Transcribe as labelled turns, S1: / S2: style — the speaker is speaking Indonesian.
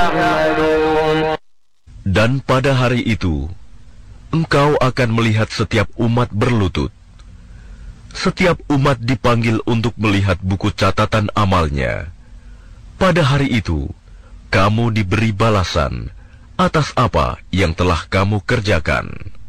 S1: تعملون.
S2: Dan pada hari itu, engkau akan melihat setiap umat berlutut. Setiap umat dipanggil untuk melihat buku catatan amalnya. Pada hari itu, kamu diberi balasan atas apa yang telah kamu kerjakan.